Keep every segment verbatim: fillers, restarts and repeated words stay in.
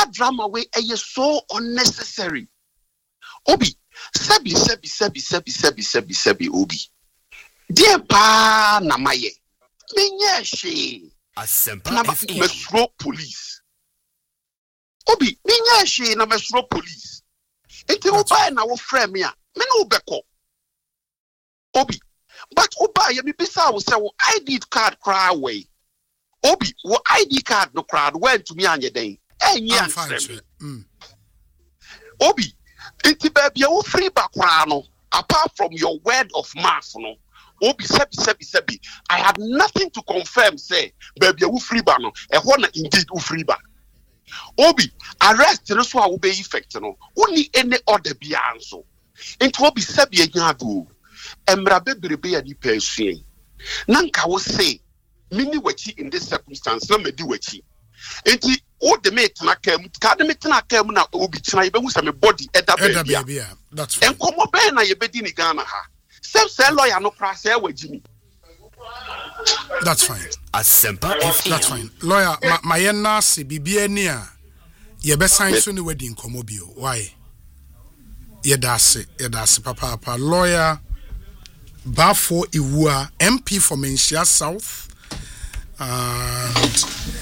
That drama way is so unnecessary. Obi, sebi sebi sebi sebi sebi sebi sebi Obi. Dear pa na maye. Menye she. Asempa na mesro police. Obi, menye she na mesro police. Enti oba na wo frame me a, me no beko. Obi, but oba ye me bisa wo say wo I D card cry away. Obi, wo I D card no crowd went to me anye den. Enye answer. Mm. Obi, enti baby wo free back no apart from your word of mouth no. Obi sebi sebi sebi. I have nothing to confirm say baby wo free back no. E ho na indeed wo free back. Obi, arrest no so a wo be effect no. Only any order be anso. Enti obi sebi enya do. Emra bebrebe ya ni person. Nanka wo say mini wachi in this circumstance na me di wachi. Enti o de me tena kam ka de me tena kam na obi tena ye be hu say me body eda baby. That's fine. Enkomo be na ye be di ni Ghana ha. Self say lawyer no pra say wajimi. That's fine. Asempa That's fine. Lawyer ma ma ye na se bibia ni a ye be sign so ni wedding komo bio. Why? Ye da se ye da se papa papa lawyer Bafo Iwua M P for Menchia South and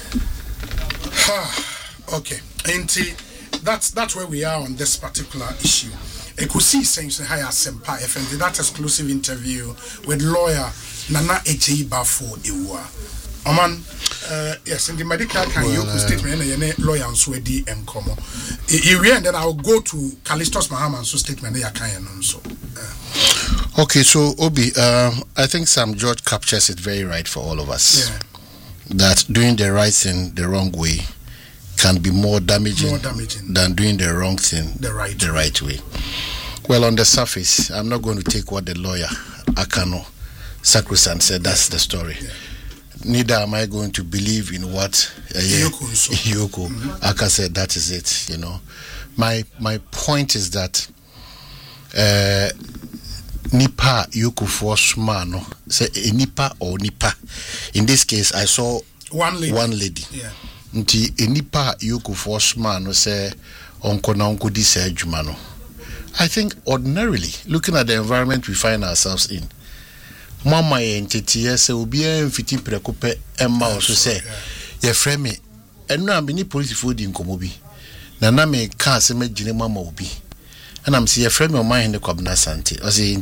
okay, and that's that's where we are on this particular issue. Ekusi saying higher Sempa F M D, that exclusive interview with lawyer Nana Eche Bafo Iwua. Oman, uh, yes, in the medical can well, you uh, statement and lawyer and Swedi and Como. And then I'll go to Callistus Mahaman's statement. They are kind so. Uh, Okay, so Obi, um, I think Sam George captures it very right for all of us. Yeah. That doing the right thing the wrong way can be more damaging, more damaging than doing the wrong thing the right the way. right way. Well, on the surface, I'm not going to take what the lawyer Akano Sacrosanct said. That's the story. Yeah. Neither am I going to believe in what uh, Yoko, so. Yoko mm-hmm. Aka said. That is it. You know, my my point is that. Uh, Nipa Yukufo Smano say Nipa or Nipa. In this case, I saw one lady. One lady. Yeah. Nti Nipa Yukufo Smano say onko na onko di say jumano. I think ordinarily, looking at the environment we find ourselves in, Mama entity say obi mfiti prekope emma also say ye frame me. Eno am ni police for di nkomo bi. Na na me ka se me gine mama obi. And I'm see a friend of mine in the Kobna Santi, or say,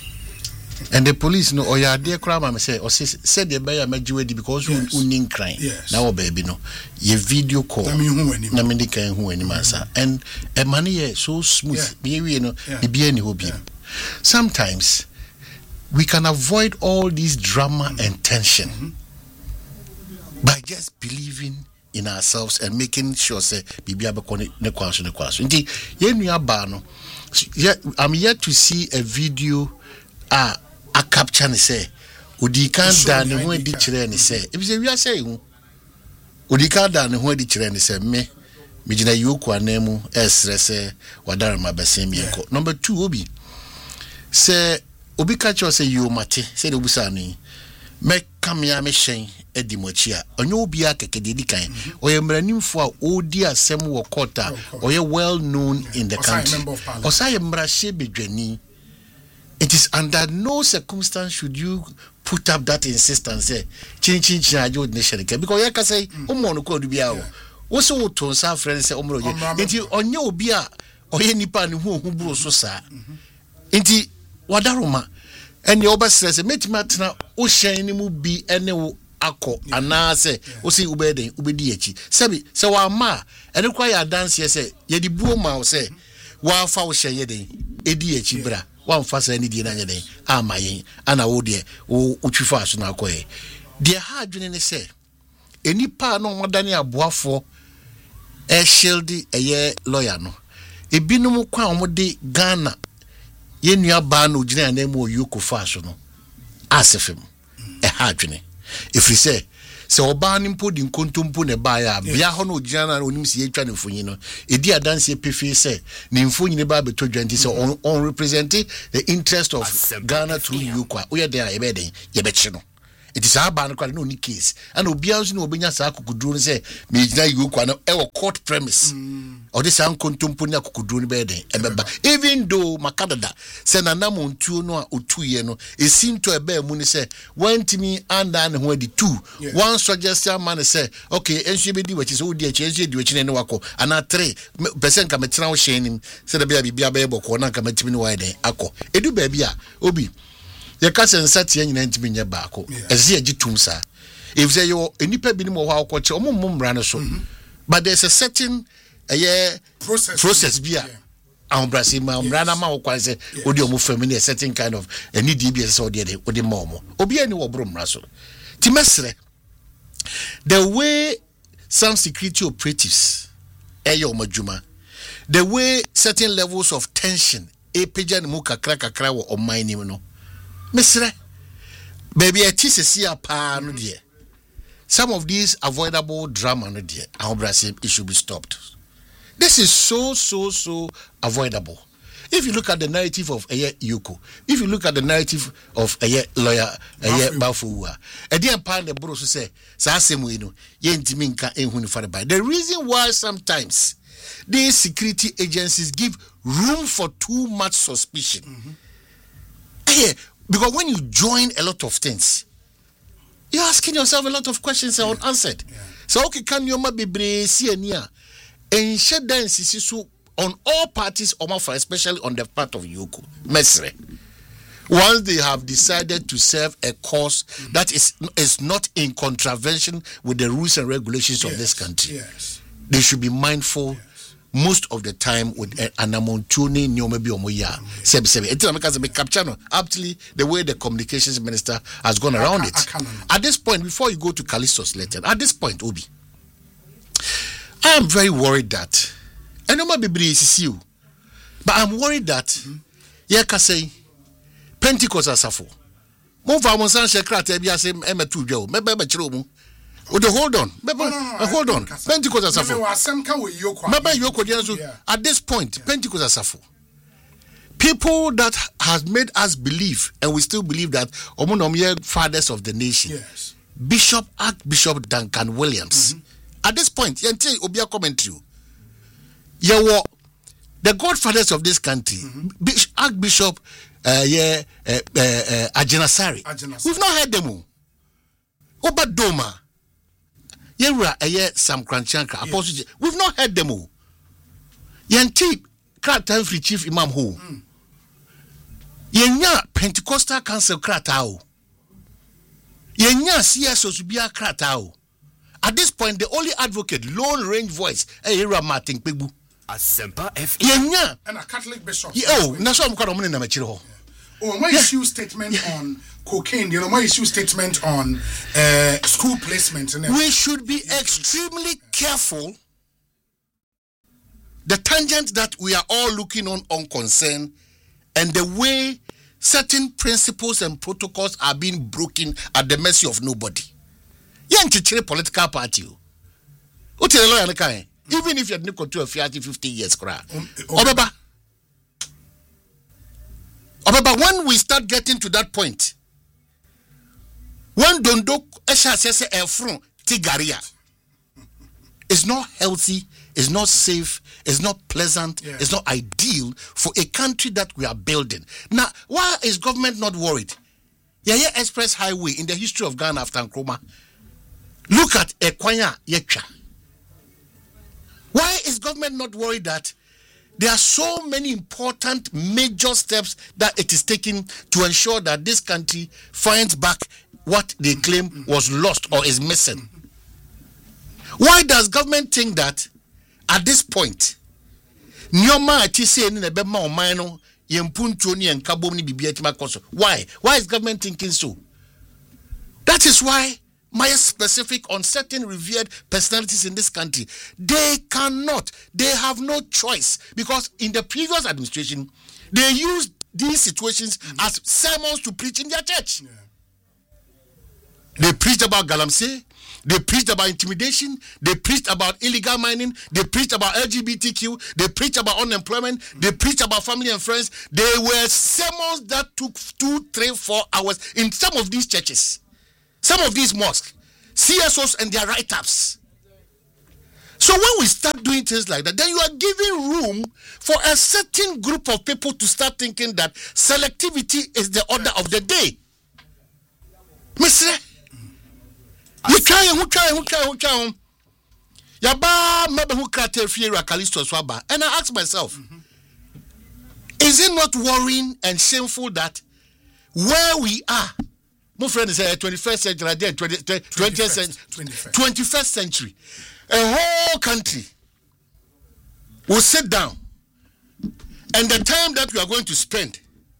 and the police know, or your dear crime, I say, or said the buyer made you ready because you wouldn't crying. Now, baby, no, your video call, Naminican who any massa, and a money so smooth, be you know, be any hobby. Sometimes we can avoid all this drama mm-hmm. and tension mm-hmm. by just believing in ourselves and making sure say bibi abekone ne kwaso ne kwaso nti yenu aba no I'm yet to see a video a a capture ne say odi kan da ne ho edi kire ne say e bi say wi ase hu odi kan da ne ho edi kire ne say me me gina yoku anemu esre say wadara mabese mi enko. Number two, Obi say obi ka cho say you mate say de obusa ni me kamia me hyen edi mochi a onye obi akeke dedi kan oye mranimfo a odi asem wo kota oye well known in the country osaye mrahye bedwani. It is under no circumstance should you put up that insistence say chin chin chin ajo nation because you can say omo no ko do bia o wo so wo ton sa friend say omo roje enti onye obi a oye nipa ne hu hu bro so sa enti wadaroma ene obesere se metima tena o hyen ni mu bi ene wo akọ anase o si ubeden ubedi achi sebi se wa ma ene kwa ya dance se ye di buo ma o se wa fa o hyen ye den edi achi bra wa mfa sa ni di na nye den ama yen ana wo de o utwifa aso na akoye de ha adwene ne se enipa no modane aboafo e shield eye lawyer no ebinum kwa omode Ghana ye nua ba na ogina na mu oyuko fa aso no asefem e ha adwene ifri say se oba ni mpo di nkontompo ne ba ya bia ho no ogina na onim se yetwa ne fonyi no edi adanse pefe say ne mfonyi ne ba beto dwanti say on, on represent the interest of Ghana through yuko o ye den a ye be den ye be chi no It is our ban no ni case. And obianso no obenya sa akukuduro say me gina Yoko no e court premise. Or this an kontompo ni akukuduro ni be den ebeba. Even though makadada say na namontuo no a otuye no e sinto ebe mu ni say wantimi anda ne ho di two. One suggestion man say okay ensu be di wachi so di achi ensu di wachi ne wako ana three percent ka metena wo hyen nim say da bia bia be boko na ka matimi ni wa den akọ edu ba bia obi ye ka sen satie nyina ntimi nya baako eze agi tum sa if say you enipa bi ni mo ho akọ che omo mmra ne so but there's a certain a uh, process process bia am brasi ma mmra na ma wo kwa say odi omo family a certain kind of any D B S so odi odi ma omo obi ani wo bro mmra so ti mesre the way some security operatives eyo majuma the way certain levels of tension e peja mu kakra kakra wo oman nim no mesre baby etisi pa no de some of these avoidable drama no de ahobrase it should be stopped. This is so so so avoidable. If you look at the narrative of Eye Yoko, if you look at the narrative of Eye lawyer Eye Bafuwa, e dey pan the bro so say sa asem we no ye ntimi nka ehunu fare by. The reason why sometimes these security agencies give room for too much suspicion. Mm-hmm. Yeah, because when you join a lot of things, you're asking yourself a lot of questions yeah. unanswered. Yeah. So okay, can you be brave and shed down so on all parties, especially on the part of Yoko Mesre. Once they have decided to serve a cause mm-hmm. that is is not in contravention with the rules and regulations yes. of this country, yes. they should be mindful. Yes. Most of the time with anamontuni nyomebi omoya sebi sebi enti na meka say be capture no aptly the way the communications minister has gone around it. At this point, before you go to Callisto's letter, at this point Obi, I am very worried that enoma bibiri is you, but I'm worried that ye ka say Pentecost asafo mo fa mo san shekrata bia say emetu dwa o mebe be kire omu. Oh, the hold on. Maybe, no, no, no, uh, hold on. Pentecost asafo. Yeah. At this point, yeah. Pentecost asafo. People that has made us believe, and we still believe that omonomye fathers of the nation. Yes. Bishop Archbishop Duncan Williams. Mm-hmm. At this point, yente obia commentary. Yewo the godfathers of this country, mm-hmm. Archbishop uh, yeah, uh, uh, uh, Ajenasari. Ajenasari. We've not heard them all. Obadoma. Yera aye Sam Kranchanka apostle. We've not heard them all. Yanti Kratan free chief imam ho. Mm. Yenya Pentecostal council kratao. Yenya C S O to be a kratao. At this point, the only advocate, lone range voice, Era Martin Pegbu. Asempa F. Yenya and a Catholic bishop. Oh, that's what I'm calling him. Oh, my issue statement yeah. on cocaine, you know, my issue statement on uh, school placement. And we should be extremely careful. The tangent that we are all looking on on concern and the way certain principles and protocols are being broken at the mercy of nobody. You ain't a political party. Even if you had not to a fifty years, Obaba. But when we start getting to that point, when Dondo Esha says a front Tigaria, it's not healthy, it's not safe, it's not pleasant, yeah. it's not ideal for a country that we are building. Now, why is government not worried? Yaya Express Highway in the history of Ghana after Nkrumah. Look at Ekwanya Yecha. Why is government not worried that there are so many important major steps that it is taking to ensure that this country finds back what they claim was lost or is missing? Why does government think that at this point, why? Why is government thinking so? That is why my specific on certain revered personalities in this country, they cannot, they have no choice, because in the previous administration, they used these situations mm-hmm. as sermons to preach in their church. Yeah. They preached about galamsey, they preached about intimidation, they preached about illegal mining, they preached about L G B T Q, they preached about unemployment, mm-hmm. they preached about family and friends. They were sermons that took two, three, four hours in some of these churches. Some of these mosques, C S Os and their write-ups. So when we start doing things like that, then you are giving room for a certain group of people to start thinking that selectivity is the order of the day. Mister, you try and who try and who try and who try. Yaba maybe who can't tell Fiera Callisto Swaba. And I ask myself, mm-hmm. is it not worrying and shameful that where we are, my friend is a twenty-first century, twentieth, twenty-first century, a whole country will sit down, and the time that we are going to spend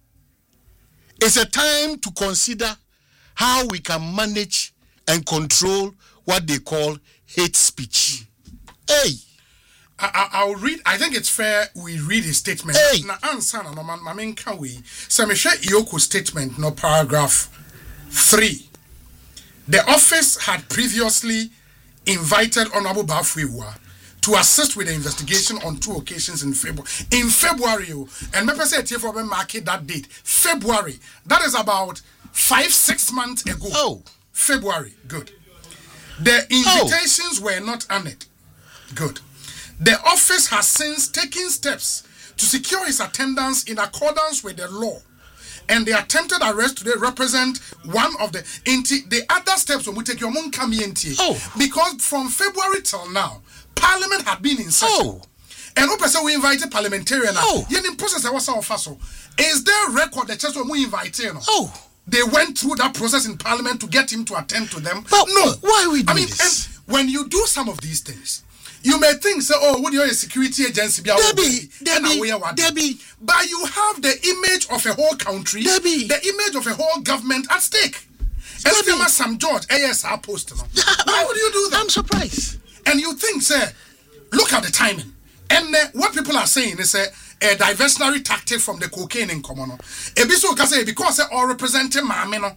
is a time to consider how we can manage and control what they call hate speech. Hey, I, I'll read. I think it's fair we read his statement. Hey, na answer no man. I mean, can we? So me share Ioko's statement. No paragraph three. The office had previously invited Honorable Bafwewa to assist with the investigation on two occasions in February. In February, and me say here for me market that date. February. That is about five six months ago. Oh, February. Good. The invitations oh. were not honored. Good. The office has since taken steps to secure his attendance in accordance with the law. And the attempted arrest today represent one of the inti- the other steps when we take your mom come in. Oh. Because from February till now, Parliament had been in session. Oh. And open say we invited parliamentarian. Oh. In process I was so. Is there a record that just when we invited? Oh. They went through that process in Parliament to get him to attend to them. But no. Why we do I mean, this? And when you do some of these things, you may think, say, oh, what are a security agency? Debbie, Debbie, Debbie. But you have the image of a whole country, Debbie, the image of a whole government at stake. And Debbie, Sam George, A S R post. Why would you do that? I'm surprised. And you think, say, look at the timing. And uh, what people are saying is a, a diversionary tactic from the cocaine in common. Ebiso can say because they all representing Mamino.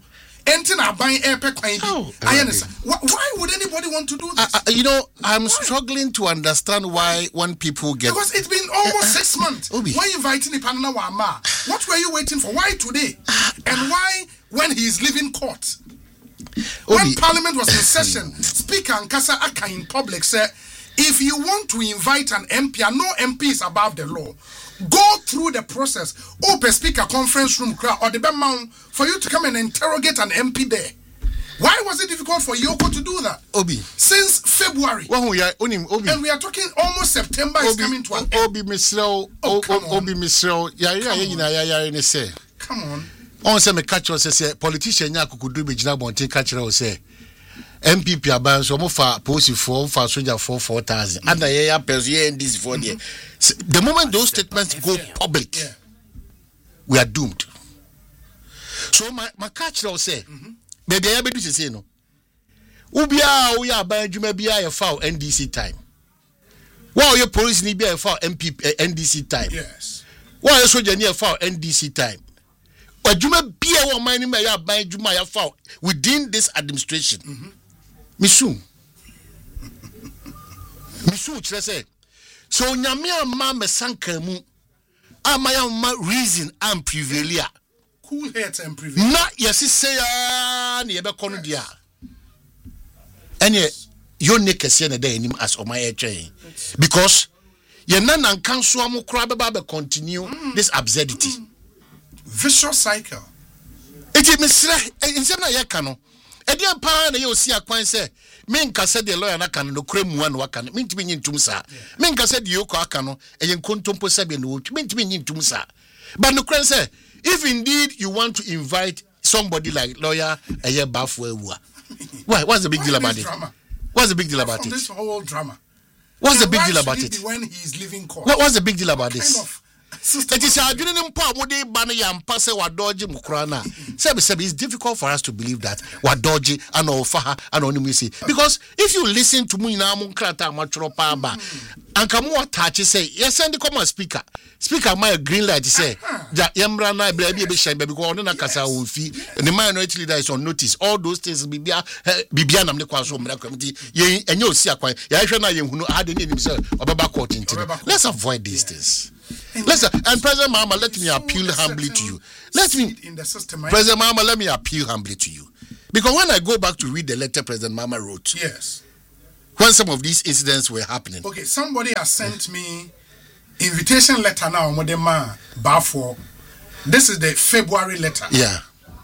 Oh, I understand. Why, why would anybody want to do this? Uh, uh, you know, I'm why? struggling to understand why when people get... Because it's been almost six months. Obi. Why inviting the Panana Wama? What were you waiting for? Why today? And why when he is leaving court? Obi. When Parliament was in session, Speaker Nkasa Aka in public said, if you want to invite an M P, and no M P is above the law, go through the process. Open speaker conference room or the mount for you to come and interrogate an M P there. Why was it difficult for Yoko to do that? Obi. Since February. Well, we are, Obi. And we are talking almost September Obi, is coming to an end. Obi Misrel. Oh, Obi Misrel. Yeah, yeah, yeah, yeah, yeah, say. Come on. On say me catch us say politician nya kukudu be jina bontin catch us say M P P aban so mo fa post for for soldier for four thousand. And the yeah person here in this for there. The moment those statements go public, yeah. we are doomed. So my my catch us say baby I be do say no. Ubia we are ban juma bia e file N D C time. Why your police ni bia e file M P N D C time. Yes. Why your soldier ni e file N D C time. Juma bia wo man ni me ya ban juma ya file within this administration. Mm-hmm. Misu. Misu kire say so nyame amma me sanka mu amaya ma reason am prevail cool heads and prevail na yesi say ya na ye be kono dia ene yo ne kese na da anim as o my twen because ye na nan kan so am kura be ba be continue mm. this absurdity mm. vicious cycle it me sra insem na ye ka no e dia pa na ye osi akwan say men ka said the lawyer na kan no kura mu an waka men timi nyintum sa men ka said Yoko aka no e nkontompo sabe no men timi nyintum sa but no kura say if indeed you want to invite somebody like lawyer Eye Bafwewa, why what's the big deal about it? Drama? What's the big deal about From it? This whole drama. What's and the big why deal about it? it? When he's leaving court. What, what's the big deal about what this? Kind of it is a dream po amode ba na yampa se wadoji mukrana. Sebi sebi it's difficult for us to believe that wadoji and ofaha and onimisi because if you listen to mu na mu krata matro pa ba anka mu attach say yes send come speaker speaker my green light say ja yemra na bra bi be shine because ono na kasa onfi the minority leader is on notice all those things bibia bibia nam ne kwaso mra committee ye enye osi akwan ya hwe na ye hunu ade ne nim say obeba court intino. Let's avoid these things. Listen, and President Mahama, let me appeal humbly to you. Let me, in the system, right? President Mahama, let me appeal humbly to you. Because when I go back to read the letter President Mama wrote, yes, when some of these incidents were happening. Okay, somebody has sent me invitation letter now, Modema Bafo. This is the February letter. Yeah.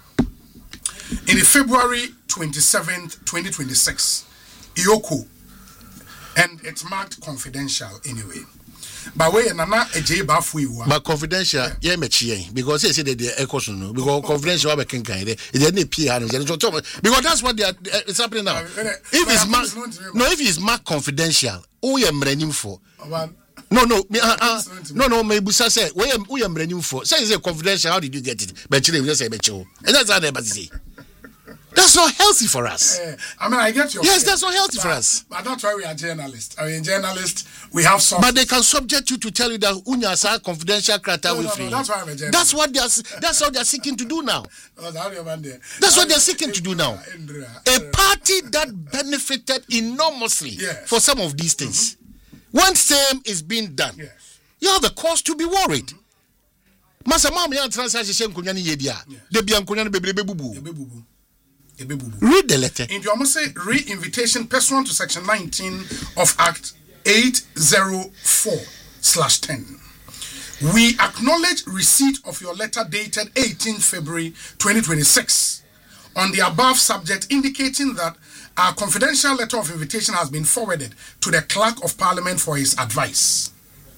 In the February twenty-seventh, twenty twenty-six, Iyoko, and it's marked confidential anyway. But way nana eje Bafo. But confidential, yeah, yeah, because they say that they're echoes, because confidential, I can kind of because that's what they are, it's happening now. If it's marked, no, if it's marked confidential, who you am for? No, no, uh, uh, no, no. Maybe say, "We am, we am renewing for." Say it's a confidential. How did you get it? But you just say, "But you," and that's how they say. That's not healthy for us. Uh, I mean, I get your. Yes, point, that's not healthy but, for us. But that's why we are journalists. I mean, journalists, we have some. But they can subject you to tell you that unya sa confidential criteria no, will no, free. no, that's why I'm a journalist. That's what they are. That's what they are seeking to do now. That's what they are seeking to do now. A party that benefited enormously yes. for some of these things. Mm-hmm. When same is being done, yes. you have a cause to be worried. Masa mama ya transaction kunya ni yedia. De bia kunya no bebrebe bubu. Read the letter. In the almost say re-invitation pursuant to section nineteen of Act eight oh four slash ten. We acknowledge receipt of your letter dated eighteenth February twenty twenty-six on the above subject, indicating that our confidential letter of invitation has been forwarded to the Clerk of Parliament for his advice.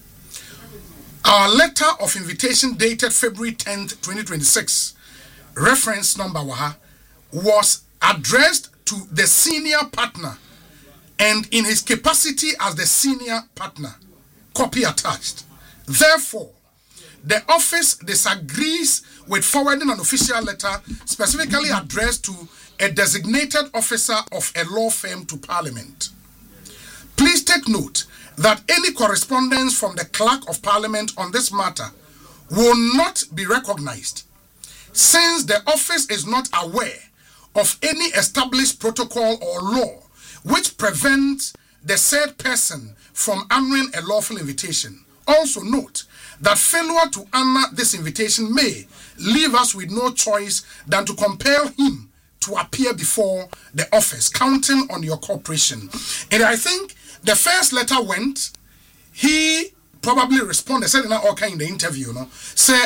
Our letter of invitation dated February tenth, twenty twenty-six, reference number Waha, was addressed to the senior partner and in his capacity as the senior partner. Copy attached. Therefore, the office disagrees with forwarding an official letter specifically addressed to a designated officer of a law firm to Parliament. Please take note that any correspondence from the Clerk of Parliament on this matter will not be recognized, since the office is not aware of any established protocol or law which prevents the said person from honoring a lawful invitation. Also note that failure to honor this invitation may leave us with no choice than to compel him to appear before the office, counting on your cooperation. And I think the first letter went, he probably responded, said in all kind in the interview, you know, say,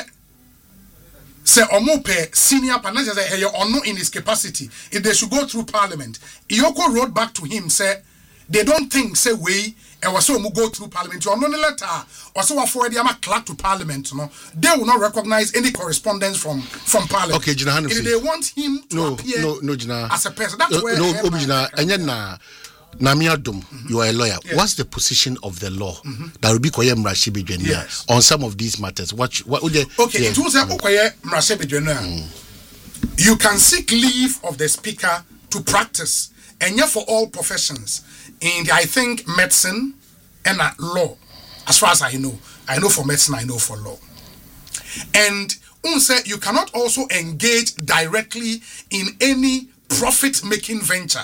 say Omope senior partner say or no in his capacity, if they should go through Parliament. Iyoko wrote back to him, say they don't think say we and was so go through Parliament. You are not letter or so forward the clerk to Parliament, you know. They will not recognize any correspondence from from Parliament. Okay, Jina Hanafi. If they want him to no, appear no, no, Jina. as a person, that's no, where no, Obijina, and then na Namiadum, mm-hmm. you are a lawyer. Yes. What's the position of the law mm-hmm. that will be Koyem Rashibi Junior yes. on some of these matters? What what would they okay, yeah. it was mm. Okoye Rashibi Junior Mm. You can seek leave of the speaker to practice, and yet for all professions in the, I think medicine and uh, law, as far as I know. I know for medicine, I know for law. And unse, you cannot also engage directly in any profit-making venture.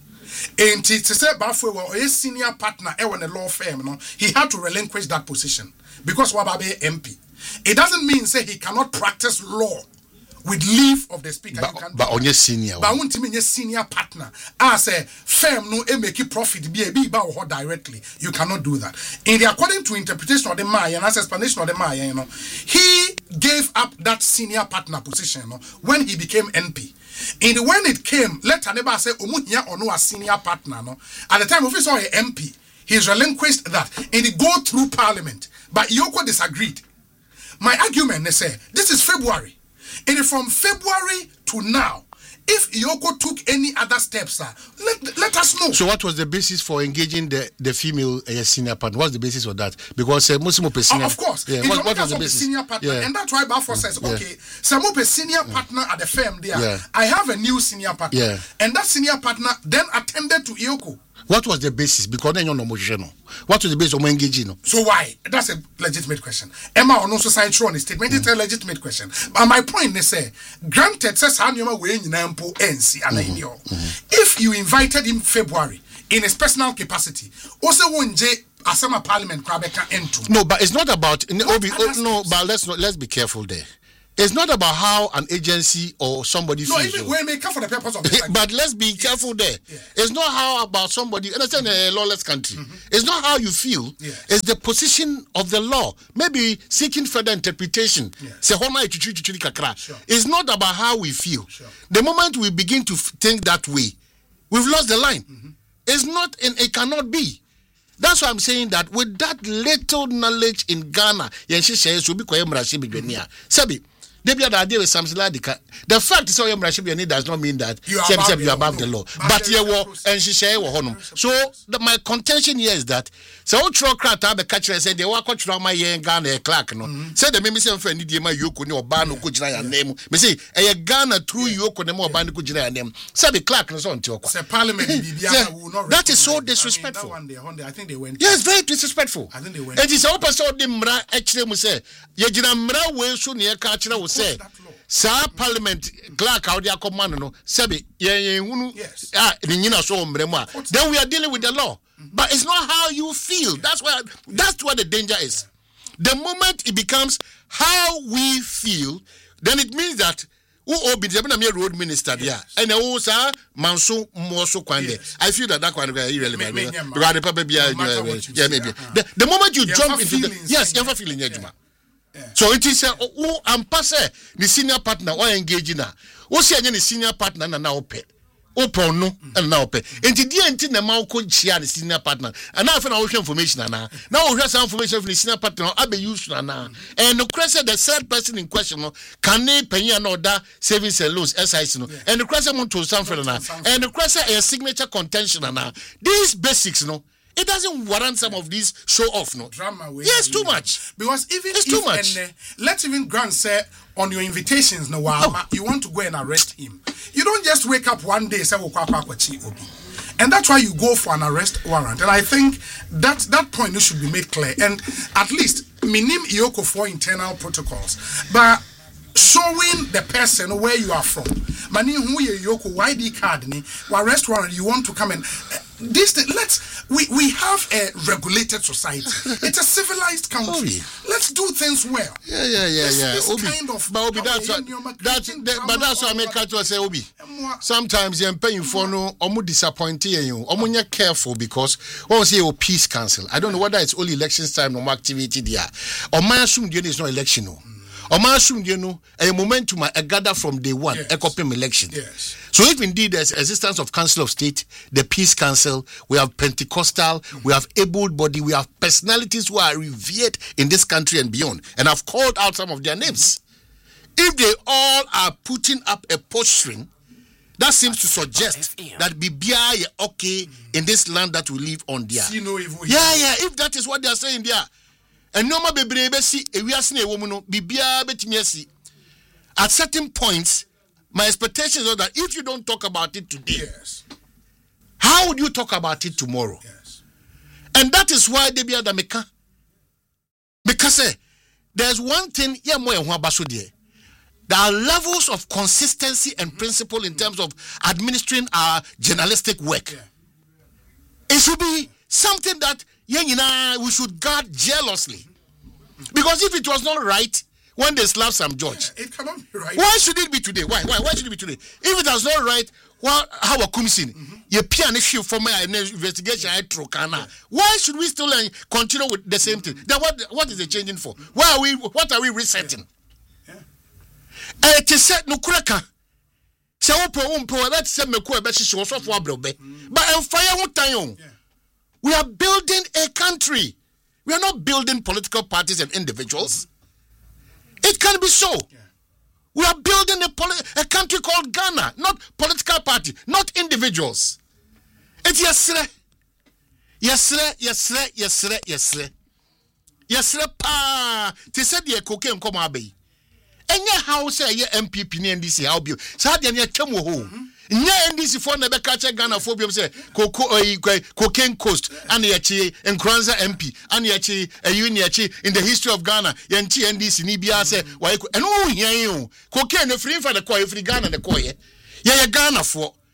And to say Bafwe was a senior partner in a law firm, no, he had to relinquish that position because Wababe M P. It doesn't mean say he cannot practice law with leave of the speaker. But, you can but on your senior, but I want to mean your senior partner. As a firm, no, a make profit be a be about directly. You cannot do that. In the according to interpretation of the Maya and as explanation of the Maya, you know, he gave up that senior partner position, you know, when he became N P. And when it came, let Aneba say, Omunya or no a senior partner, no. At the time of his M P, he's relinquished that and he go through Parliament. But Iyoko disagreed. My argument, they say, this is February. And from February to now, if Iyoko took any other steps, uh, let, let us know. So what was the basis for engaging the, the female uh, senior partner? What's the basis of that? Because uh, Muslim senior... Oh, of course. Yeah. What, what was the basis? basis? The senior partner. Yeah. And that's why Balfour says, yeah. okay, Samupe senior yeah. partner at the firm there. Yeah. I have a new senior partner. Yeah. And that senior partner then attended to Iyoko. What was the basis? Because then you're not no. What was the basis of engaging? No? So why? That's a legitimate question. Emma on also signed through on the statement. Mm. It's a legitimate question. But my point is, say, granted, says if you invited him February in his personal capacity, also one J Asama Parliament Krabeka Entu. No, but it's not about no, oh, no but let's not let's be careful there. It's not about how an agency or somebody no, feels. No, even we may come for the purpose of it. But let's be careful yes. there. Yes. It's not how about somebody, understand a lawless country. Mm-hmm. It's not how you feel. Yes. It's the position of the law. Maybe seeking further interpretation. Yes. Sure. It's not about how we feel. Sure. The moment we begin to think that way, we've lost the line. Mm-hmm. It's not, and it cannot be. That's why I'm saying that with that little knowledge in Ghana, Sabi, the fact is that does not mean that you are above, you are above the law. But you were and she say so the, my contention here is that so Trocrat have a catcher and said they walk out my young Ghana Clark. No, said the mimi say friend need my Yoko or Bano Kujina name. Me say a Ghana through Yoko name or Bano Kujina name. Sabi Clark no on to Parliament. That is so disrespectful. I think they went. Yes, very disrespectful. I think they went. And it's open so the mra actually mu say ye gina mra we so ne ka kire wo say sa Parliament Clark how they command no sabi ye hunu ah ni nyina so mra mu a then we are dealing with the law. But it's not how you feel. That's where that's where the danger is. The moment it becomes how we feel, then it means that who obi the na road minister there and who sir manso moso kwande. I feel that that one is irrelevant. Because the papa be yeah maybe. The, the moment you jump into the yes, you have a feeling yeah. So it is who am pass the senior partner or engaging na. Who say any senior partner na na ope. Open no and now pay. And the D N T na ma ko chia the senior partner. And now if na information na now we have some information from the senior partner abe use na na. And the question the third person in question no can they pay an order savings and loans S I C no. And the question want to something na. And the question a signature contention na. These basics no. It doesn't warrant some of these show off, no drama. Yes, too much. Because even it's if, too much. And, uh, let's even grant say on your invitations, no, oh. you want to go and arrest him. You don't just wake up one day and say, and that's why you go for an arrest warrant. And I think that that point should be made clear. And at least minim Iyoko for internal protocols, but showing the person where you are from. Mani who you Iyoko Y D card ni arrest warrant. You want to come and. Uh, This let's we, we have a regulated society. It's a civilized country. Obi. Let's do things well. Yeah, yeah, yeah, this, yeah. This Obi. kind of but Obi, that's what, that's that, but that's what I make to say Obi. Sometimes you pay you for no omu disappointing you. Omu nya careful because once you peace council. I don't know whether it's only elections time or activity there. Or my assume there is no election no. Or my assume you know a momentum a gather from day one yes. a copy election. Yes. So if indeed there's existence of Council of State, the Peace Council, we have Pentecostal, mm-hmm. we have able-bodied, we have personalities who are revered in this country and beyond. And I've called out some of their names. If they all are putting up a posturing, that seems to suggest that Bibia is okay in this land that we live on there. Yeah, yeah, if that is what they are saying there. And no more baby see a we are seeing a woman Bibia betimiasi. At certain points, my expectations are that if you don't talk about it today, yes. how would you talk about it tomorrow? Yes. And that is why they be the meka. Because eh, there's one thing, yeah, more there are levels of consistency and principle in terms of administering our journalistic work. Yeah. It should be something that yeah, you know, we should guard jealously. Because if it was not right, when they slap some judge, yeah, it cannot be right. Why should it be today? Why? Why? Why should it be today? If it was not right, well, how a kumsin? You piano shield for my investigation. I trokana. Why should we still uh, continue with the same thing? Then what? What is it changing for? Why are we? What are we resetting? Eh, to set no kuraka. Se wo po umpo that se meku e be hihye so fo abrobe. But en fire ho tan. We are building a country. We are not building political parties and individuals. It can be so. Yeah. We are building a, poli- a country called Ghana, not political party, not individuals. It's yesre. Yesre, yesre, yesre, yesre. Yesre pa. Te said ye cocaine come abe. Enya how say ye M P P ni N D C how be. Sa de na twam wo ho. Nya N D C for na be ka che Ghana for bi say cocaine coast and ye chi Nkranza M P and ye chi ayu ni chi in the history of Ghana ye chi N D C ni bia say why eno hia yi o cocaine no free for the coin free Ghana the coin ye ye Ghana for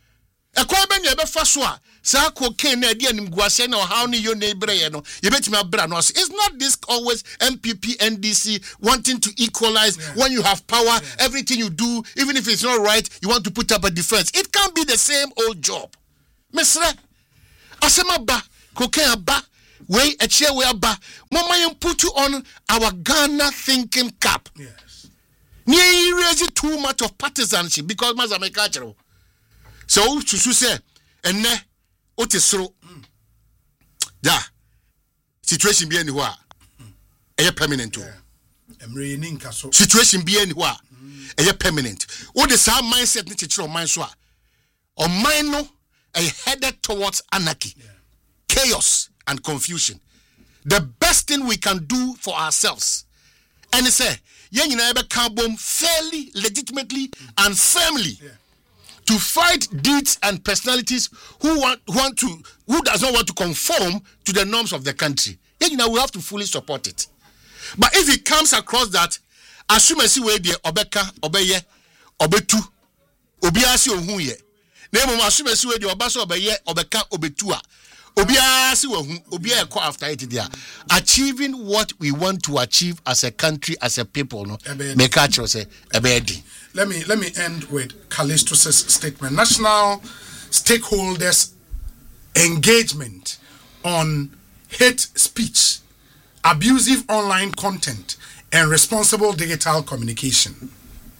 A quaben ya befaswa, sa cocaine idea and guasen or how your neighbor, you know, you bet me a branos. It's not this always M P P, N D C wanting to equalize yeah. when you have power, yeah. everything you do, even if it's not right, you want to put up a defense. It can't be the same old job. Mister Asema ba, cocaine ba, way a chair way ba, Mama put you on our Ghana thinking cap. Yes. Near raise too much of partisanship because Mazame cultural. So to say, and ne, what is so? Da situation be anywhere. A permanent too. Situation be anywhere. A permanent. What is our mindset? Nature of mind, or mind no, a headed towards anarchy, yeah. chaos, and confusion. The best thing we can do for ourselves, and say, young in ever carbon fairly, legitimately, mm. and firmly. Yeah. To fight deeds and personalities who want, who want to, who does not want to conform to the norms of the country. Yeah, you know, we have to fully support it. But if it comes across that, assume as we the obeka, obeye, obetu, obiasi ohuye. Name assume as we the obaso obeye, obeka, obetua, obiasi ohu, obiya ko after it there. Achieving what we want to achieve as a country, as a people, no. Make actually say ebedi. Let me let me end with Callistus' statement. National stakeholders' engagement on hate speech, abusive online content, and responsible digital communication.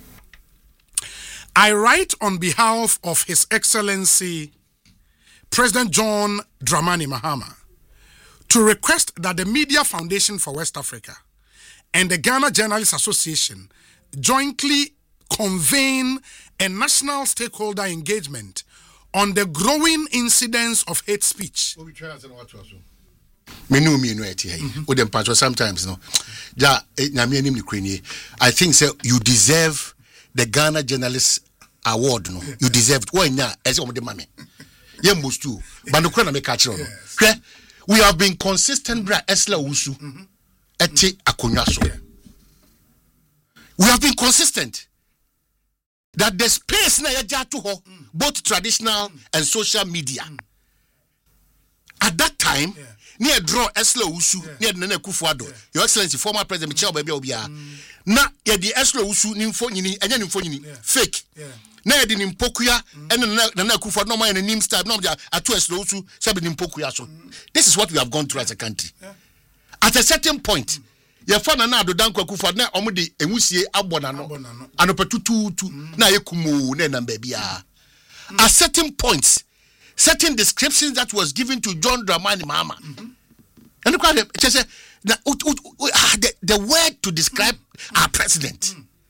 I write on behalf of His Excellency President John Dramani Mahama to request that the Media Foundation for West Africa and the Ghana Journalists Association jointly convene a national stakeholder engagement on the growing incidence of hate speech. Me know me know it here. With them patch sometimes no. Ja, I think so you deserve the Ghana Journalist Award no. You deserve it. Why na? Ese omo de mame. Ye must too. But no na me catch no. We have been consistent bra esla usu. Eti akonwa so. We have been consistent. That the space na yaja to ho, both traditional mm. and social media. Mm. At that time, yeah. near draw Eslo Usu, near Nene Kufuado, yeah. Your Excellency, former President Michel Baby Obia. Na ya di Eslo Usu nimfo nyini, enya nimfo nyini, fake. Na ya di nimpokuya, ena Nene Kufuado, no man nim stab, no ya atu Eslo Usu, sabi nimpokuya so. This is what we have gone through as a country. Yeah. At a certain point, ya fana na do danko Kufuado na omudi emusie abona no. Anopetutu tu na yekumu na na bebia. At certain points, certain descriptions that was given to John Dramani Mahama. And look at it, just say the, the word to describe mm-hmm. our president.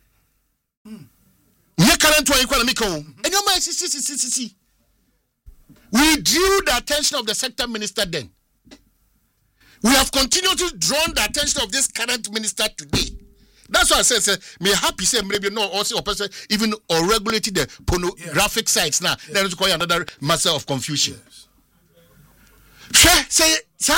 Mm-hmm. We drew the attention of the sector minister then. We have continued to draw the attention of this current minister today. That's why I said, say, may happy say maybe no also or person even or regulated the pornographic yes. sites now. Yes. That is quite another matter of confusion. Yes. Say,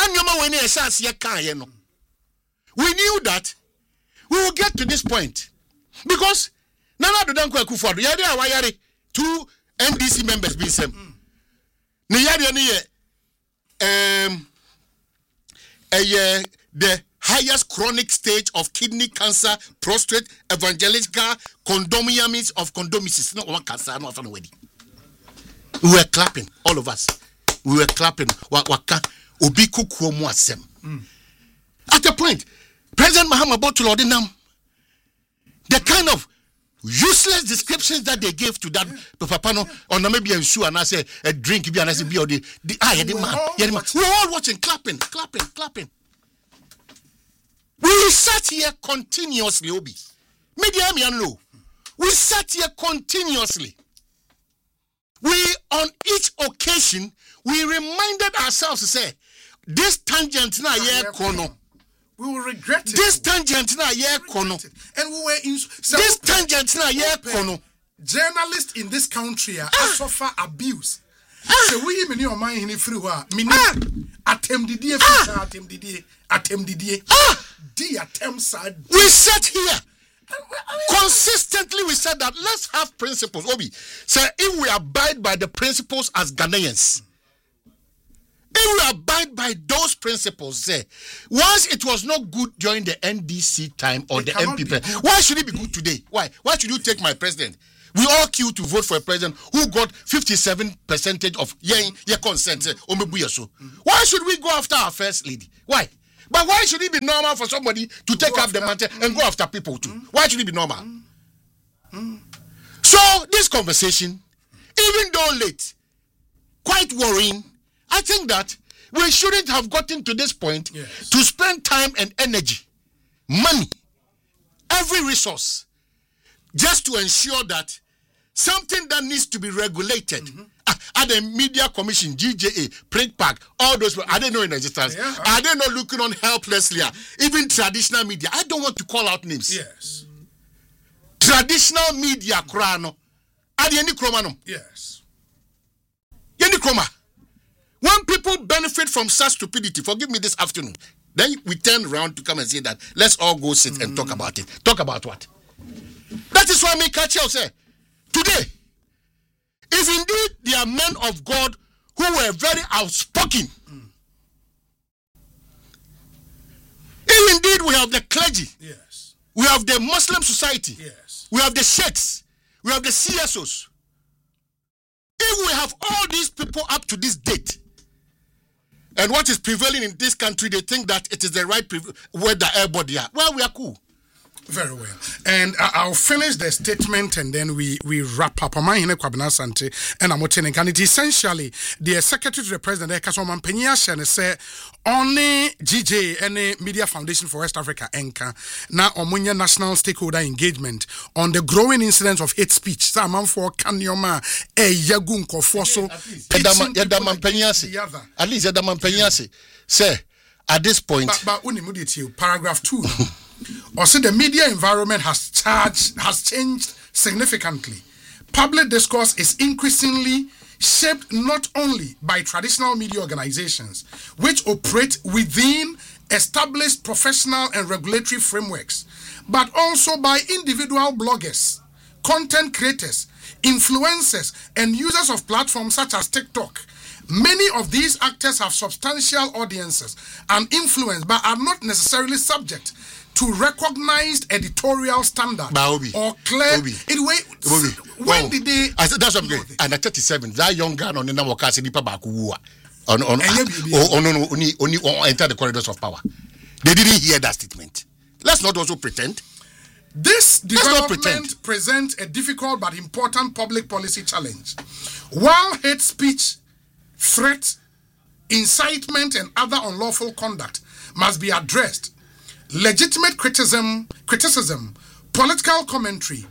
we knew that we will get to this point because Nana do Danko Akufo-Addo yari awayari two N D C members be same. Ni yari ni um a the highest chronic stage of kidney cancer, prostate, evangelical, condomiamis of condomices. No one cancer, no one wedding. We were clapping, all of us. We were clapping. Waka Obiku Kuomo Asem. At the point, President Mahama Botolo Odinam, the kind of useless descriptions that they gave to that yeah. Papano or maybe and shoe and I say a drink be and I say be the the ah yeah, the man, yeah, the man. We're all watching, clapping, clapping, clapping. We sat here continuously, Obi. Media me know. We sat here continuously. We, on each occasion, we reminded ourselves to say, this tangent na ye kono. We will regret it. This tangent na ye kono. And we were in so this tangent na ye kono. Journalists in this country are ah. suffer abuse. Ah. So we many of mine in free wa. Mini attempt the attempt the attempt the ah. The attempts are we sat here Consistently, we said that let's have principles. Obi, say if we abide by the principles as Ghanaians, if we abide by those principles, say once it was not good during the N D C time or it the M P, why should it be good today? Why? Why should you take my president? We all queue to vote for a president who got fifty-seven percentage of your, your consent. Mm-hmm. Why should we go after our first lady? Why? But why should it be normal for somebody to, to take up the mantle mm-hmm. and go after people too? Mm-hmm. Why should it be normal? Mm-hmm. So this conversation, even though late, quite worrying, I think that we shouldn't have gotten to this point yes. to spend time and energy, money, every resource, just to ensure that something that needs to be regulated mm-hmm. uh, at the Media Commission, G J A, Print Pack, all those, are they not in existence? Yeah. Are they not looking on helplessly? Even traditional media, I don't want to call out names. Yes. Traditional media, Krano, are they any Kromano? Yes. Any Kroma. When people benefit from such stupidity, forgive me this afternoon, then we turn around to come and say that let's all go sit mm. and talk about it. Talk about what? That is why me catch you say today, if indeed there are men of God who were very outspoken, mm. if indeed we have the clergy, yes, we have the Muslim society, yes, we have the sheikhs, we have the C S Os. If we have all these people up to this date, and what is prevailing in this country, they think that it is the right pre- weather everybody are. Well, we are cool. Very well. And uh, I'll finish the statement and then we, we wrap up. And I'm and it essentially the Secretary to the President, Kassoman Penyasha, and say, only G J, any Media Foundation for West Africa, E N C A, now Omunya National Stakeholder Engagement on the growing incidence of hate speech. Saman for Kanyoma, E Yagun Kofoso, Yadaman Penyasi. At least Yadaman Penyasi. Say, at this point. But, but Unimuditi, paragraph two. Or say the media environment has charged, has changed significantly. Public discourse is increasingly shaped not only by traditional media organizations, which operate within established professional and regulatory frameworks, but also by individual bloggers, content creators, influencers, and users of platforms such as TikTok. Many of these actors have substantial audiences and influence, but are not necessarily subject to recognized editorial standard Obi, or clear Obi, it way Obi, when well, did they I said that's what I'm saying. And at thirty-seven, that young guy on the number cast nipa baku on on on on only only enter the corridors of power. They didn't hear that statement. Let's not also pretend. This development presents a difficult but important public policy challenge. While hate speech, threat, incitement, and other unlawful conduct must be addressed, legitimate criticism, criticism, political commentary,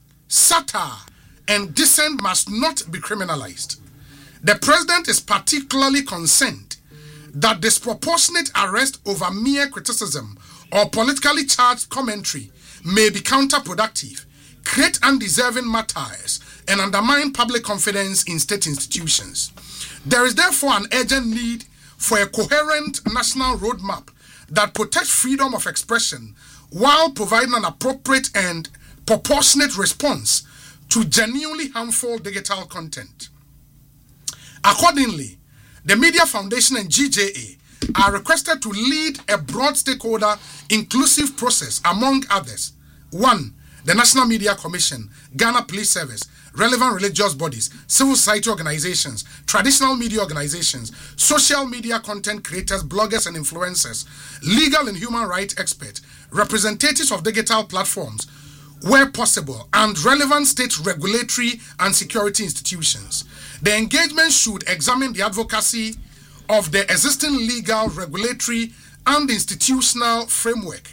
satire, and dissent must not be criminalized. The president is particularly concerned that disproportionate arrest over mere criticism or politically charged commentary may be counterproductive, create undeserving martyrs, and undermine public confidence in state institutions. There is therefore an urgent need for a coherent national roadmap that protects freedom of expression while providing an appropriate and proportionate response to genuinely harmful digital content. Accordingly, the Media Foundation and G J A are requested to lead a broad stakeholder inclusive process among others. One, the National Media Commission, Ghana Police Service, relevant religious bodies, civil society organizations, traditional media organizations, social media content creators, bloggers and influencers, legal and human rights experts, representatives of digital platforms, where possible, and relevant state regulatory and security institutions. The engagement should examine the advocacy of the existing legal, regulatory, and institutional framework,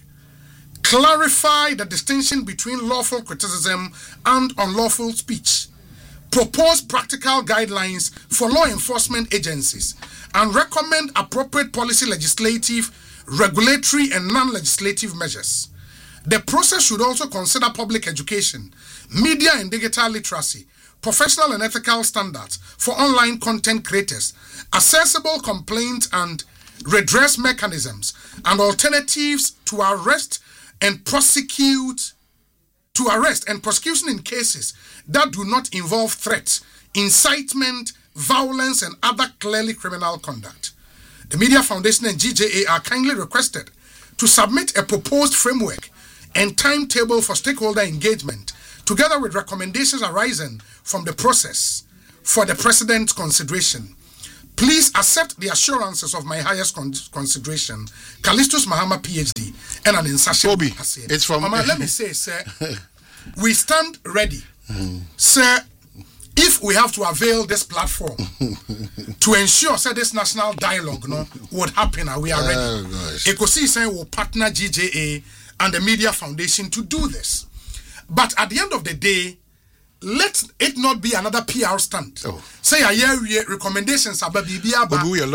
clarify the distinction between lawful criticism and unlawful speech, propose practical guidelines for law enforcement agencies, and recommend appropriate policy, legislative, regulatory, and non-legislative measures. The process should also consider public education, media and digital literacy, professional and ethical standards for online content creators, accessible complaint and redress mechanisms, and alternatives to arrest and prosecute to arrest and prosecution in cases that do not involve threats, incitement, violence, and other clearly criminal conduct. The Media Foundation and G J A are kindly requested to submit a proposed framework and timetable for stakeholder engagement, together with recommendations arising from the process for the President's consideration. Please accept the assurances of my highest con- consideration, Callistus Mahama, P H D, and an insertion. Obi, it's from... Mama, let me say, sir, we stand ready. Mm. Sir, if we have to avail this platform to ensure that this national dialogue no, would happen, we are ready. Oh, Ekosi say will partner G J A and the Media Foundation to do this. But at the end of the day, let it not be another P R stunt. Oh. Say a year recommendations about B B A.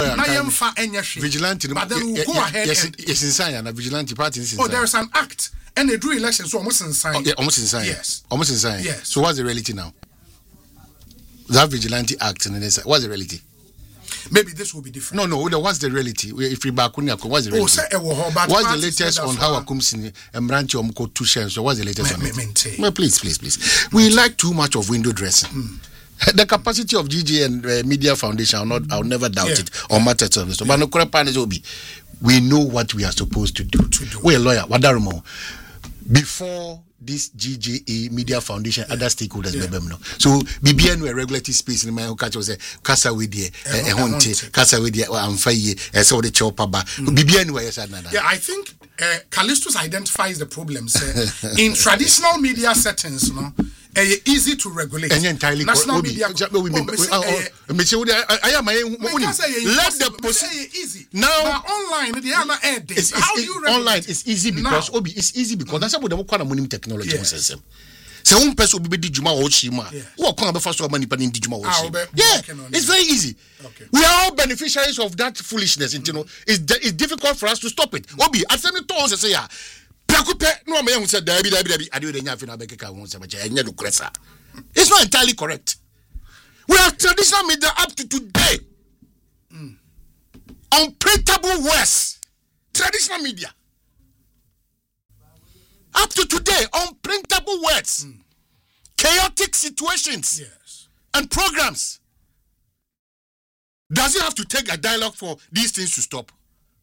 Vigilante, but then we'll go yeah, ahead. Yes, and, yes, inside and a vigilante party is inside. Oh, there is an act and they do elections, so almost inside. Oh, yeah, almost inside. Yes, almost inside. Yes. So what's the reality now? That vigilante act and then what's the reality? Maybe this will be different. No, no. What's the reality? If we back on what's the reality? Oh, say, uh, what's the latest on how I come in and branch or two shares? So what's the latest on it? Well, please, please, please. We like too much of window dressing. Hmm. The capacity of G J and uh, Media Foundation, I'll not, I'll never doubt yeah. it or matter to us. But no correct partners will be. We know what we are supposed to do. To do. We're a lawyer. Wadarumo. Before this G J A Media Foundation, yeah. other stakeholders, yeah. no. So B B N were regulatory space in my catch was a Casa with the a Honte, Casa with the Amfaye, and so the Chopaba. B B N were yes, yeah, I think uh, Callistus identifies the problems uh, in traditional media settings, no. Uh, easy to regulate. And entirely national Obi, media. Oh, oh, oh, oh, I am let the posi- easy. Now but online they are not air it's, How it's, do you regulate? Online it's easy because now. Obi it's easy because that's about the kind of money technology yes. system. So one person will be Dijuma or Shima. What kind of first money in Dijuma or Shima? Yeah, it's very easy. Okay. We are all beneficiaries of that foolishness. Mm-hmm. You know, it's it's difficult for us to stop it. Obi, I said to us say yeah. No man said Debbie Debbie I do the Nyafina Becca once a it's not entirely correct. We have traditional media up to today. Mm. Unprintable words. Traditional media. Up to today, unprintable words. Mm. Chaotic situations. Yes. And programs. Does it have to take a dialogue for these things to stop?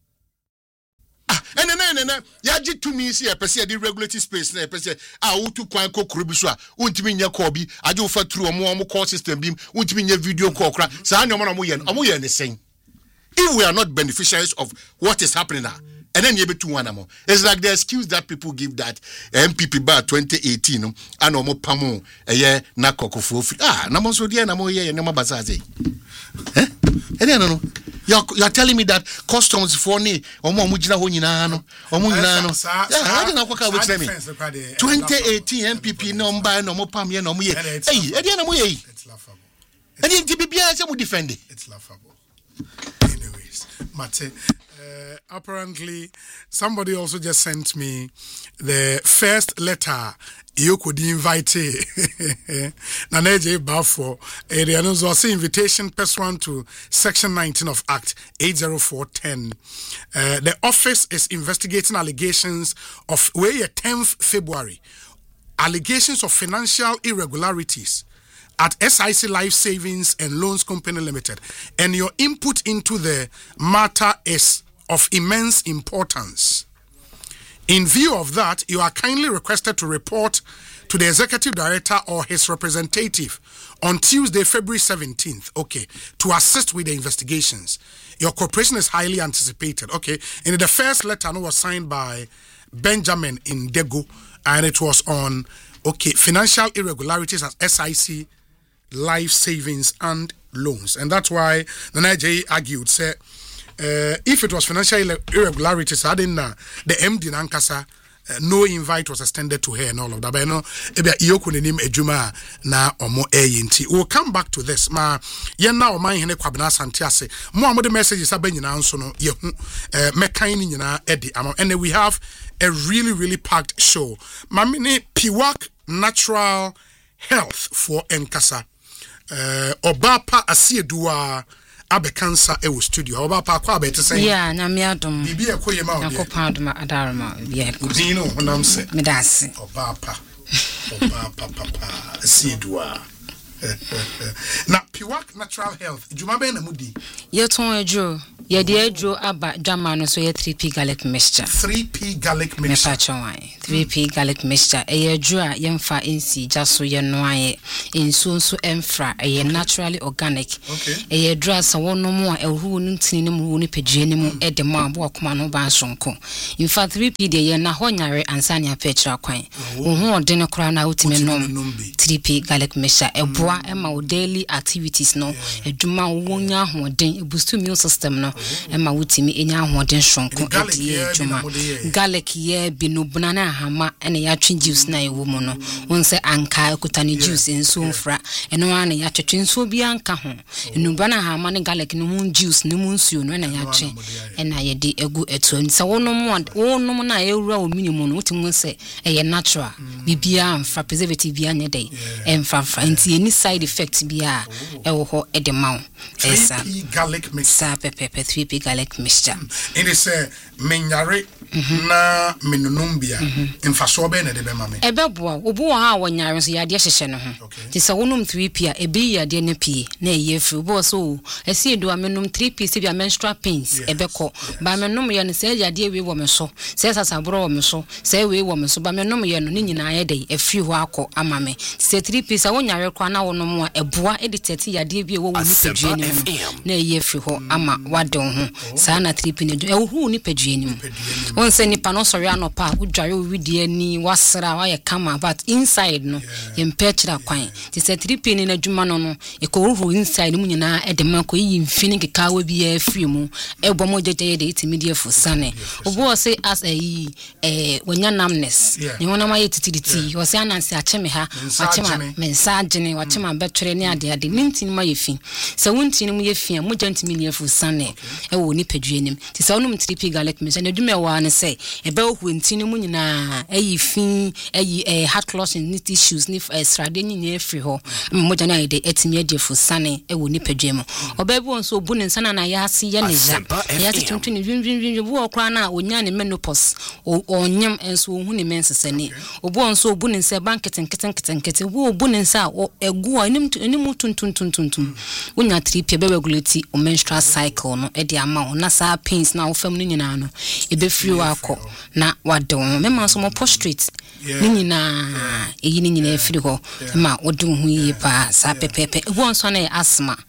Ah, and then and then ya ji to me see a person the regulatory space na person ah wo tu kwan kokoro bi so a untimi nya call bi aje wo fa through omo omo call system bi untimi nya video call kra sa na omo na omo ye omo ye ne sen. If we are not beneficiaries of what is happening now and then you be two one more, it's like the excuse that people give that M P P bar twenty eighteen no and omo pamo eye na kokofo ah na mo so dia na mo ye na mo bazaze eh and then no You're, you're telling me that customs for me omo mujina ho nyina no omo nyina no yeah I didn't know what which tell me twenty eighteen M P P number no mo pam ye no mo ye hey e dey na mo ye it's laughable and the bibia say mo defend it it's laughable anyways Mate uh, apparently somebody also just sent me the first letter you could invite Naneje Bafo area no so invitation pursuant to section nineteen of Act eight oh four ten. Uh, the office is investigating allegations of where tenth February allegations of financial irregularities at S I C Life Savings and Loans Company Limited, and your input into the matter is of immense importance. In view of that, you are kindly requested to report to the Executive Director or his representative on Tuesday, February seventeenth, okay, to assist with the investigations. Your cooperation is highly anticipated, okay. And the first letter was signed by Benjamin Indego, and it was on, okay, financial irregularities at S I C Life Savings and Loans. And that's why the Nigeria argued, said, Uh, if it was financial irregularities, I didn't know the M D Nankasa, uh, no invite was extended to her and all of that. But no, ebe iyoko ne nim ejuma na omo eyinti. We'll come back to this. Ma yen na o man hene kwabena asante ase. Mo amo the messages aba nyina nso no ye hu eh mekan ni nyina edi ama. And we have a really really packed show. Ma me Piwak Natural Health for Enkasa. Uh, Obapa Asieduwa abe cancer e wo studio oba pa kwa be tesen yeah na me adom bibi ekoye ma o ko pa adom adarma yeah kudin no honam se medase oba pa Oba papa Sidwa. Na Piwak Natural Health, Jumabe na mudi. Yeton edro, ye de edro aba dama no so ye three P garlic mixture. three P garlic mixture. three P garlic mixture. E edro a yemfa insi jaso ye noaye. Insu nso emfra e naturally organic. Okay. E edro asa wono mu a ehuru no ntini ne mu ne pedue ne mu e de ma abo akoma no ba sonko. In fact three P de ye na ho nyare ansane apechira kwan. Wo ho ode ne kora na utime nom. three P garlic mixture eboa ema o daily activities no eduma wo nya hoden e boost immune system no ema wutimi enya hoden shonko edi eduma garlic ye binubuna na hama ene ya twi juice na ewo mu no wonse anka ekutani juice enso mfra eno ana ya twetwe nso bi anka ho enubana na hama ne garlic no mu juice ne mu nsuo no ena ya twe ena ye di egu eto nsa wono mu wono mu na ewura o minimum no wutimu se eye natural bibia amfra preservative bia nye dey emfa fra nti any side effects bia ewo ho edema esa three P garlic mixture pepe three P garlic mixture it is a menyare na menunumbia emfaso be na de be mame ebeboa obu ha wonyare so yade hyehye no ho ti se wonum three P a ebi yade ne pie na eye fru bo so esi edu amenum three P se bia menstrual pains ebeko ba menum ye ne se yade we wo me so se sasabro wo me so se we wo me so ba menum ye no ni nyina ye dey afri ho akọ amame se three P se wonyare kwa na wonum a eboa editete yade bi wo wo ni pedue ni na eye fri ho ama wade ho sa na three P ne do ehu ni pedue ni won se nipa no sori anopa udware owidi ani wasra wa ye kama but inside no ye mpechira kwan ti se three P ni na dwuma no no e ko ru inside mu nyina e de man ko yi mfini keka wa bi ya free mu e bo mo jeje ye de itimidie fo sane obo se as e eh wonya namness ni wona ma ye titiditi o se ananse acheme ha achema mensa agene wachema betwere ni ade ade nintini ma ye fi se wontini mu ye fi mo jantimi ni fo sane e wo ni pedue nim ti se wonum three P garlic me se na dwuma wa ne se ebe ohu ntini mu nyina ayi fin ayi eh heart loss ni tissues ni srade nyina efri ho moja na ide etimi adefo sane e wo ni pedue mu obabu onso obu ne nsana na ya ase ye ne ja ya se tuntu ni dwindwindwi bu okra na onya ne menopause onyam enso ohu ne mensesane obu onso obu ne nsa banket nketen nketen nketen bu obu ne nsa egu anim anim tuntun tuntun wonya three P be regulate o menstrual cycle no e de ama na sa pains na wo fam no nyina no e be free wa akọ na wadon mema so mo prostrate ni nyina eyi ni nyina efiri ho ma wodun hu yi pa sa pepepe e won so na asthma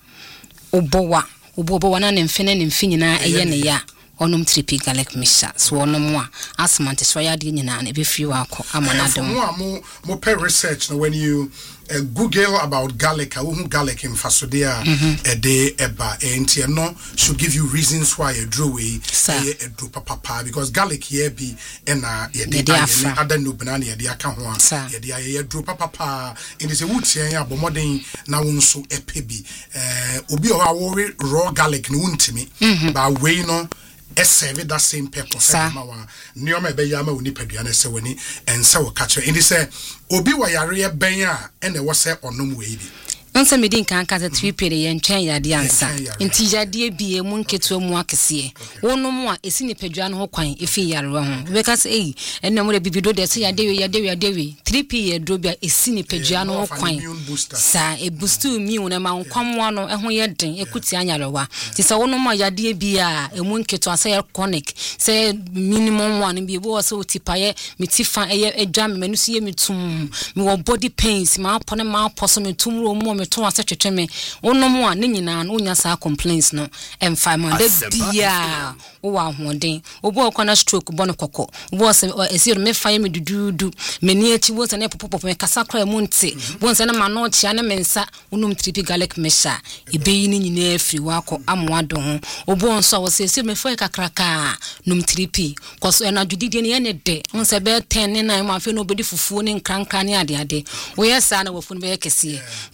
obowa obowa na ne mfene ne mfi nyina eye ne ya onum three P garlic mixture so onum a asthma te so ya de nyina na be free wa akọ ama na don mo mo pe research when you uh, Google about garlic, I won't garlic in Fasodia a day eba and no should give you reasons why a drew away a drew papa because garlic here be and a other no banana the account one a drew papa in is a wood saying about modern now so a pebi uh obi or worry raw garlic no to me but we no e serve that same purpose ma nioma be yama oni paduane se woni ense wo catch and say obi wa yare ben a e na wo se onom we bi nse medin kan ka za three P ye ntwen yade ansa nti yade bie mu nketo mu akese wonom a esi ne padua no ho kwan efi yarewa ho we ka se eh enne mo de bibido de se yade we yade we yade we three P ye dro bia esi ne padua no ho kwan sa e boost immune na ma nkwamwa no e ho ye den ekuti anyarewa ti se wonom a yade bia e mu nketo asa ye chronic se minimum one bi bo so tipaye mitifa e edwa me manu se ye mitum me wo body pains ma pone ma poso mitum ro mo to ase twetwe me wonom a ne nyina no nya sa complaints no emfa man de bia wo wa hoden obo okona stroke bono kokko wo se esiro me fa me dududu meni achi wo se ne popopo me kasa kra mu nti wo se na ma no chia ne mensa wonom three P garlic mesha ebeyi ne nyina afri wako amwado ho obo nso wo se esiro me fa kakraka nom three P koso na judidie ne ne de wo se be ten ne nine ma fe no bodi fufuo ne nkrankra ne ade ade wo yesa na wo fu ne be kese tunum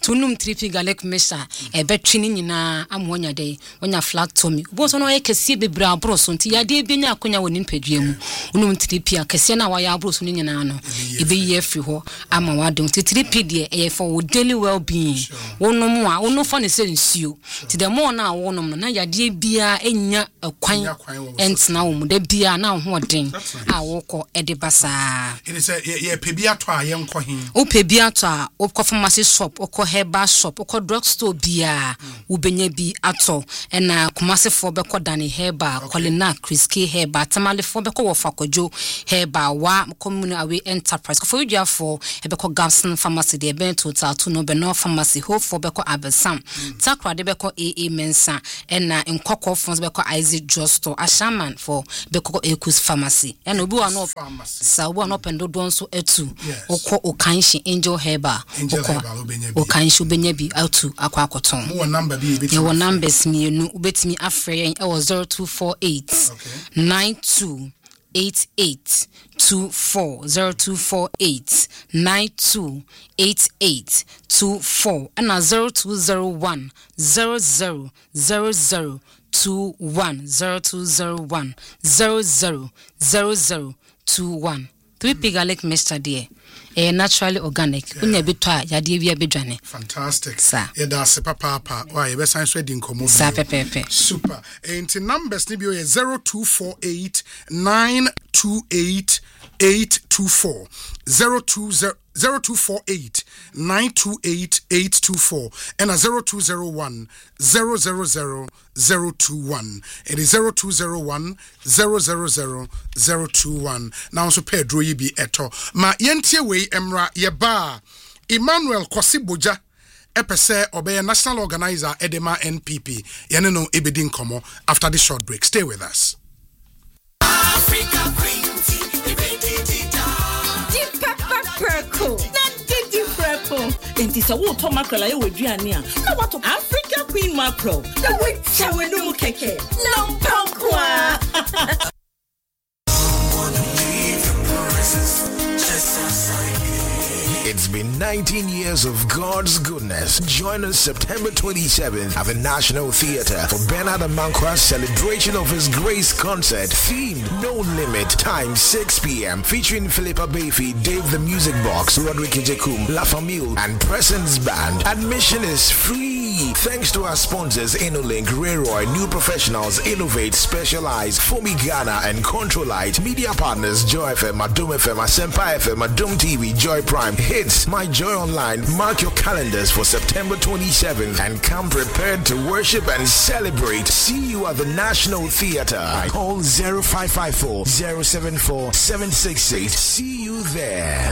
three P garlic mixture e be twini nyina amwonya de wonya flat tummy bo so no ye kese bebra abro so nti yade bi nya akonya woni mpadua mu wonum three P akese na waya abro so nyina no e be ye free ho ama wadon three P de e for wo daily well being wonum a wonu fa ne se nsuo ti the more na wonum no na yade bia enya akwan entna wo mu de bia na ho den a wokọ e de basa it is ye pebia to a ye nko hin o pebia to a okọ pharmacy shop okọ herbal shop okọ drugstore bia wo benya bi ato na Kumasi for beko dani herbal kolina Chrisky herbal tamale for beko wo fakojo herbal wa community away enterprise for you for beko Gabson pharmacy de ben total to no be no pharmacy hope for beko abesam takra de beko aa mensa na nkokọ funds beko Isaac Justo ashaman for beko Ekus pharmacy and obi wa no sa obi wa no pendo don so etu okọ okanshi angel herbal okọ okanshi obenya bi atu akwa akoton mo number bi e wo numbers mi enu ubetimi afre e wo zero two four eight nine two eight eight two four zero two four eight nine two eight eight two four and zero two zero one zero zero zero zero two one zero two zero one zero zero zero zero two one three P garlic mixture there eh naturally organic unya bitwa yade bia bedwane fantastic sa yeah that's papa papa why you be science ready nkomo sa pepepe super and numbers ni bio zero two four eight nine two eight eight two four zero two zero zero two four eight nine two eight eight two four and a zero two zero one zero zero zero zero two one. It is zero two zero one zero zero zero zero two one. Now so Pedro yibi eto ma yentie we emra yeba Emmanuel Kwasiboja epese obey national organizer Edema N P P yene no ebedi nkomo after this short break. Stay with us. Africa Green Tea, Deep Pepper Perco. Enti sa wo to mackerel aye waduane a na wato Africa Queen mackerel na we chawe no mu keke no pankwa It's been nineteen years of God's goodness. Join us September twenty-seventh at the National Theatre for Bernard Amankwa's celebration of His Grace concert themed No Limit, time six p.m. featuring Philippa Bayfi, Dave the Music Box, Roderick Ejekum, La Famille, and Presence Band. Admission is free. Thanks to our sponsors InnoLink, Rayroy, New Professionals, Innovate, Specialize, Fomi Ghana, and Controlite. Media partners Joy F M, Adum F M, Asempa F M, Adum T V, Joy Prime, Hits, My Joy Online. Mark your calendars for September twenty-seventh and come prepared to worship and celebrate. See you at the National Theatre. Call zero five five four zero seven four seven six eight. See you there.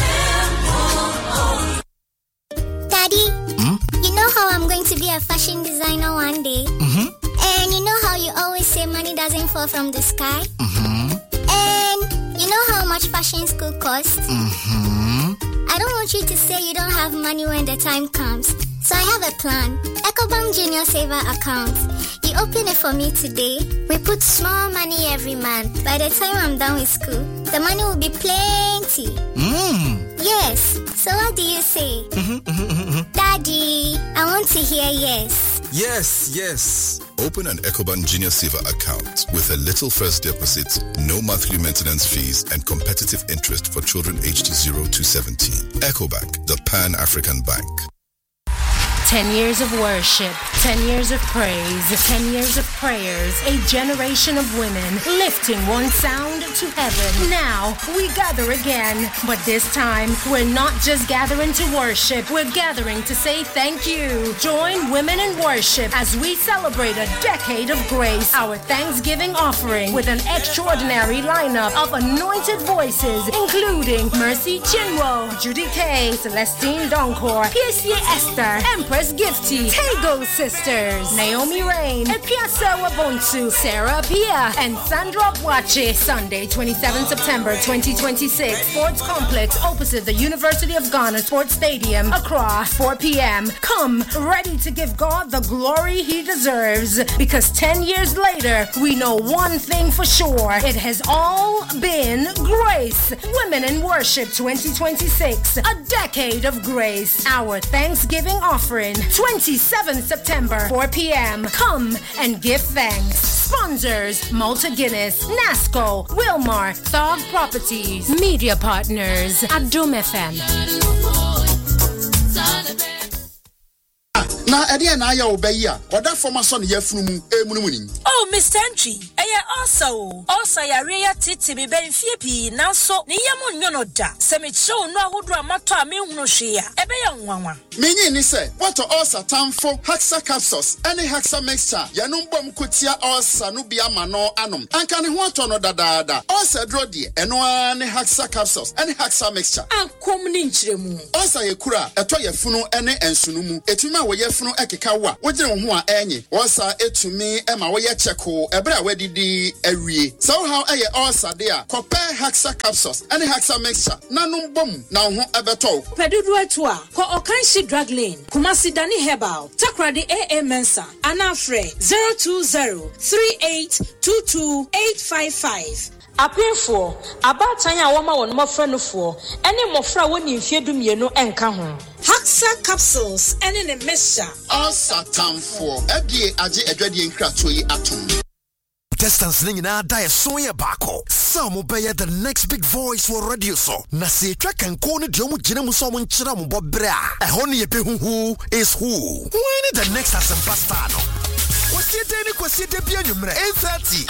Daddy, hmm? You know how I'm going to be a fashion designer one day? Mm-hmm. And you know how you always say money doesn't fall from the sky? Mm-hmm. And you know how much fashion school costs? Mm-hmm. I don't want you to say you don't have money when the time comes. So I have a plan. EcoBank Junior Saver account. You open it for me today. We put small money every month. By the time I'm done with school, the money will be plenty. Mm. Yes. So what do you say? Daddy, I want to hear yes. Yes, yes. Open an EcoBank Junior Saver account with a little first deposit, no monthly maintenance fees, and competitive interest for children aged zero to seventeen. EcoBank, the Pan-African Bank. Ten years of worship, ten years of praise, ten years of prayers, a generation of women lifting one sound to heaven. Now we gather again, but this time we're not just gathering to worship, we're gathering to say thank you. Join Women in Worship as we celebrate a decade of grace, our Thanksgiving offering with an extraordinary lineup of anointed voices, including Mercy Chinwo, Judy K, Celestine Donkor, P S C Esther, Empress Doris Gifty, Tego Sisters, Naomi Rain, Epiasa Wabonsu, Sarah Pia, and Sandra Bwache. Sunday, twenty-seventh September twenty twenty-six, Sports Complex opposite the University of Ghana Sports Stadium, Accra, four p.m. Come ready to give God the glory he deserves, because ten years later, we know one thing for sure. It has all been grace. Women in Worship twenty twenty-six, a decade of grace. Our Thanksgiving offering, twenty-seventh September, four p.m. Come and give thanks. Sponsors, Malta Guinness, NASCO, Wilmar, Thog Properties. Media partners, Adum F M. Na ede na ya obeya oda former son yefunu mu emunumuni. Oh Mister Entry eye also also ya reya titi be ben fie pi nanso ne yam nyono da se me show no ahodo amato a me hunu hwe ya ebe ya nwanwa menyi ni se what also tamfo Haxa capsules any Haxa mixture yanum bom kotia also no bia ma no anom anka ne ho ato no dadaada also dro de eno ani Haxa capsules any Haxa mixture ankom ni nchiremu also ye kura eto yefunu ene ensunu mu etuma wo yefunu ekeka wa wogire ho a enyi also etumi ema wo ye cheko ebra wadidi awie so how eye also de a compare Haxa capsules any Haxa mixture nanum bom na ho ebeto pedudu eto a ko okanshi drug lane Kumasi Dani Herbal Takradi A A Mensa Anafre zero two zero three eight two two eight five five. Apefo abatan ya woma won mofra no fo ene mofra woni mfiedu mienu enka ho Haxa capsules ene ne mesha also tamfo edie age adwadie nkrato yi atom distance ning na die so ye bako some obey the next big voice for radio so na se twa kan ko ne de mu gina mu so mo nkyira mo bobra e ho ne ye behuhu is who when the next asempa star no Kwasi de ni kwasi de bia nwumre eight thirty